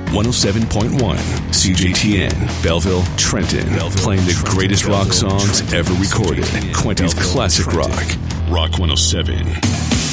107.1 CJTN, Belleville, Trenton, playing the greatest rock songs ever recorded. Quentin's Classic Rock. Rock 107.